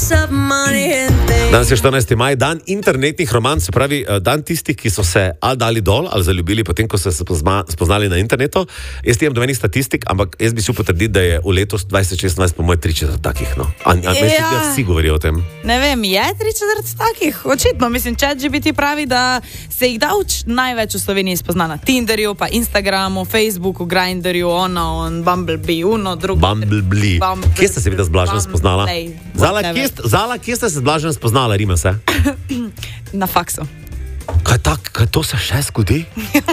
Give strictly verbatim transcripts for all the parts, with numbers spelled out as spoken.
Danes je štirinajsti maj, dan internetnih romanc, se pravi dan tistih, ki so se ali dali dol, ali zaljubili potem, ko so se spoznali na internetu. Jaz imam domenih statistik, ampak jaz bi si potrdil, da je v letu dvajset šestnajst po moj tri četrt takih. No. A, a ja. Mislim, da vsi govorijo o tem. Ne vem, je tri četrt takih? Očitno, mislim, ChatGPT pravi, da se jih davč največ v Sloveniji spozna na Tinderju, pa Instagramu, Facebooku, Grindrju, ono, on, Bumblebee, uno, drugo. Bumblebee. Bumblebee. Kje ste se videla z Blažem spoznala? Zala, kje, Zala, kje ste se z Blažem spoznala, Rime se? Na faksu. Kaj, tak, kaj to se še zgodi?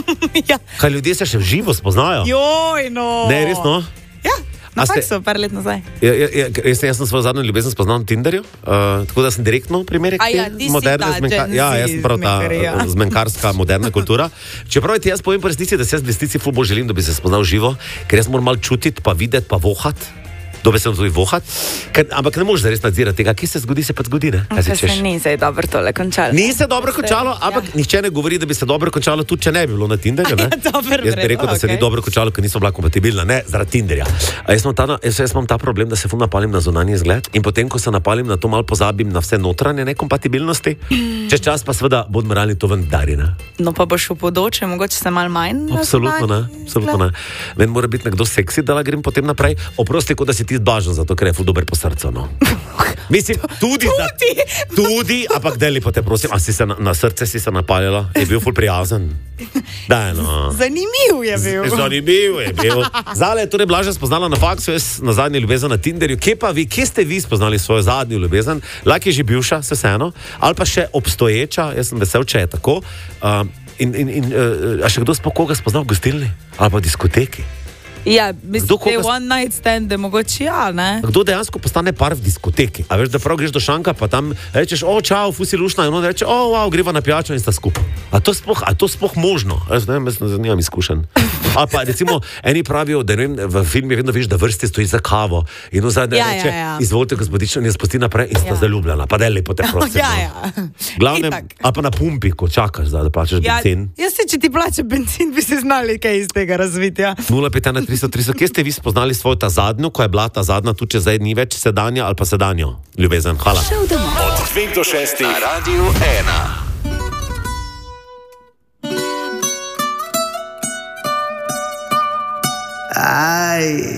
Ja. Kaj ljudje se še v živo spoznajo? Joj, no. Ne, resno? Ja, na ste, faksu, par let nazaj. Ja, ja, ja, jaz, jaz sem svojo zadnjo ljubezen spoznal na Tinderju, uh, tako da sem direktno primerek te ja, moderne zmenkarske. Ja, jaz sem prav ta ja. zmenkarska moderna kultura. Čeprav ti jaz povem po resnici, da se jaz v resnici ful bolj želim, da bi se spoznal živo, ker jaz moram malo čutiti, pa videti, pa vohati. Dobesedno tudi vohat, Ker, ampak ne moreš zares nadzirati tega, ki se zgodi, se pa zgodi, ne? Kaj se ni se dobro tole končalo. Ni se dobro končalo, ampak ja. Nihče ne govori, da bi se dobro končalo, tudi če ne bi bilo na Tinderju, ne? Ja, dober, jaz bi rekel, da se okay. ni dobro končalo, ker niso bila kompatibilna, ne, zaradi Tinderja. A jaz imam ta, jaz, jaz imam ta problem, da se ful napalim na zunanji izgled in potem, ko se napalim na to, malo pozabim na vse notranje nekompatibilnosti, čez čas pa seveda bodo morali to ven dari, ne? No pa boš v podoče, mogoče se malo manj. Absolutno ne, absolutno ne. Meni mora biti nekdo seksi, da la grem potem naprej. Oprosti, kot da si ti Blažen, zato ker je ful dober po srcu, no. Mislim, tudi, tudi, za, tudi ampak deli pa te prosim, a si se na, na srce si se napaljala, je bil ful prijazen. Daj, no. Zanimiv je bil. Z, zanimiv je bil. Zale je torej Blažen spoznala na faksu, jaz na zadnji ljubezen na Tinderju. Kje pa vi, kje ste vi spoznali svojo zadnjo ljubezen? Lak je že bivša, se vseeno, ali pa še obstoječa, jaz sem vesel, če je tako. Uh, in, in, in, uh, a še kdo sploh koga spoznal v gostilni? Ali pa v diskoteki? Ja, mislim, da je one night stand, mogoče ja, ne? Kdo dejansko postane par v diskoteki? A veš, da prav greš do šanka, pa tam rečeš, o, čau, fusi lušna, in on reče, o, wow, greva na pijačo in sta skupaj. A to sploh, a to sploh možno? Jaz ne vem, jaz nimam izkušen. Ali pa, recimo, eni pravijo, da ne vem, v filmih vedno veš, da vrsti stoji za kavo in v zadnje ja, reče, ja, ja. izvolite gospodično in spusti naprej in sta ja. zaljubljena. Pa daj lepo te prosim. Ja, ja. Glavnem, ali pa na pumpi, ko čakaš, da plačaš ja, benzin. Jaz se, če ti plača benzin, bi se znali kaj iz tega razviti, ja. nula pet ena tristo tristo, kje ste vi spoznali svojo ta zadnjo, ko je bila ta zadnja, tudi če zdaj ni več sedanja ali pa sedanjo ljubezen? Hvala. Od dveh do šestih na Radiu ena. Aj.